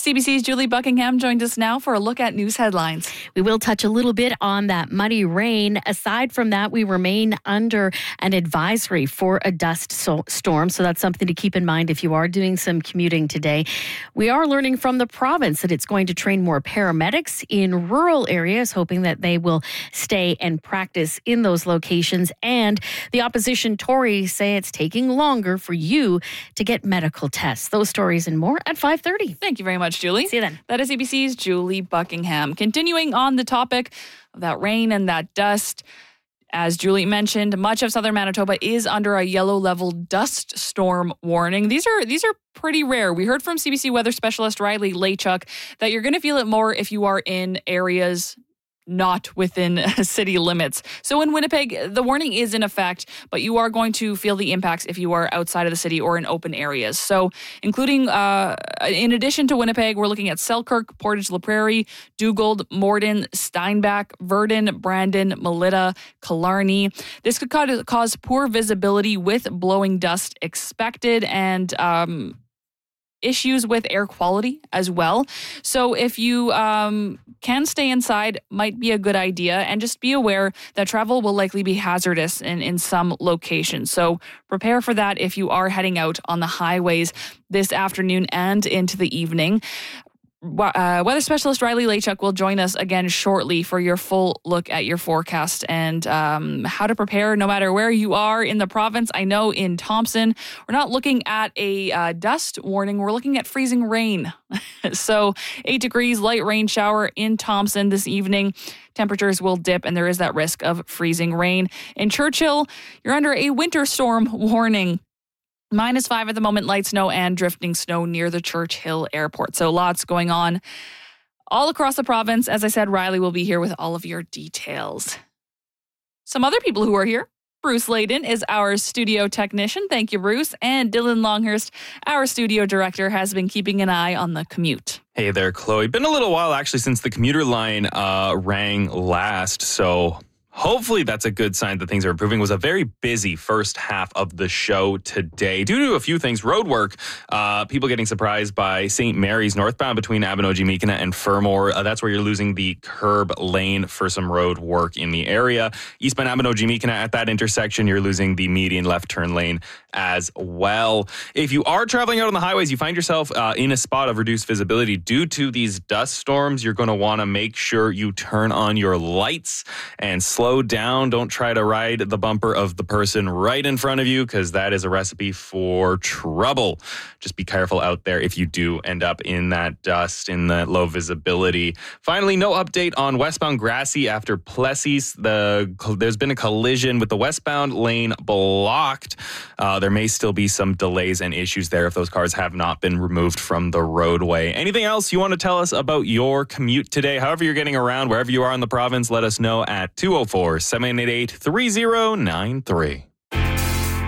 CBC's Julie Buckingham joined us now for a look at news headlines. We will touch a little bit on that muddy rain. Aside from that, we remain under an advisory for a dust storm. So that's something to keep in mind if you are doing some commuting today. We are learning from the province that it's going to train more paramedics in rural areas, hoping that they will stay and practice in those locations. And the opposition Tories say it's taking longer for you to get medical tests. Those stories and more at 5:30. Thank you very much, Julie. See you then. That is CBC's Julie Buckingham. Continuing on the topic of that rain and that dust, as Julie mentioned, much of southern Manitoba is under a yellow level dust storm warning. These are pretty rare. We heard from CBC weather specialist Riley Lachuk that you're going to feel it more if you are in areas not within city limits. So in Winnipeg, the warning is in effect, but you are going to feel the impacts if you are outside of the city or in open areas. So including, in addition to Winnipeg, we're looking at Selkirk, Portage la Prairie, Dugald, Morden, Steinbach, Virden, Brandon, Melita, Killarney. This could cause poor visibility with blowing dust expected and issues with air quality as well. So if you can stay inside, might be a good idea. And just be aware that travel will likely be hazardous in some locations. So prepare for that if you are heading out on the highways this afternoon and into the evening. Weather specialist Riley Lachuk will join us again shortly for your full look at your forecast and how to prepare no matter where you are in the province. I know in Thompson, we're not looking at a dust warning. We're looking at freezing rain. So 8 degrees, light rain shower in Thompson this evening. Temperatures will dip and there is that risk of freezing rain. In Churchill, you're under a winter storm warning. -5 at the moment, light snow and drifting snow near the Churchill Airport. So lots going on all across the province. As I said, Riley will be here with all of your details. Some other people who are here. Bruce Layden is our studio technician. Thank you, Bruce. And Dylan Longhurst, our studio director, has been keeping an eye on the commute. Hey there, Chloe. Been a little while, actually, since the commuter line rang last, so hopefully that's a good sign that things are improving. It was a very busy first half of the show today due to a few things. Road work, people getting surprised by St. Mary's northbound between Abinogi-Meekina and Fermor. That's where you're losing the curb lane for some road work in the area. Eastbound Abinogi-Meekina at that intersection, you're losing the median left turn lane as well. If you are traveling out on the highways, you find yourself in a spot of reduced visibility due to these dust storms, you're going to want to make sure you turn on your lights and slow down. Don't try to ride the bumper of the person right in front of you because that is a recipe for trouble. Just be careful out there if you do end up in that dust, in that low visibility. Finally, no update on westbound Grassy after Plessis. There's been a collision with the westbound lane blocked. There may still be some delays and issues there if those cars have not been removed from the roadway. Anything else you want to tell us about your commute today? However you're getting around, wherever you are in the province, let us know at 204-788-3093.